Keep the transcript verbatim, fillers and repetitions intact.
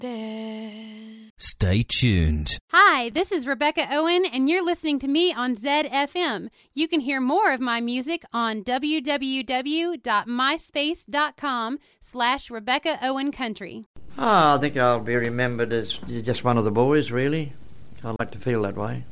Stay tuned. Hi, this is Rebecca Owen, and you're listening to me on Zed F M. You can hear more of my music on www.myspace.com slash Rebecca Owen Country. Oh, I think I'll be remembered as just one of the boys, really. I'd like to feel that way.